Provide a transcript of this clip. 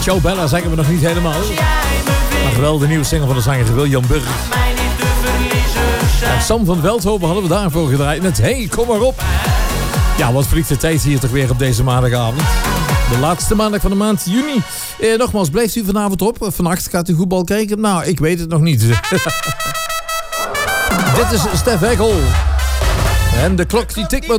Ciao Bella zeggen we nog niet helemaal. Maar wel de nieuwe single van de zanger William Burg. En Sam van Veldhoven hadden we daarvoor gedraaid met Hey, kom maar op. Ja, wat vliegt de tijd hier toch weer op deze maandagavond. De laatste maandag van de maand juni. Nogmaals, blijft u vanavond op? Vannacht gaat u voetbal kijken? Nou, ik weet het nog niet. Dit is Stef Eckel. En de klok die tikt maar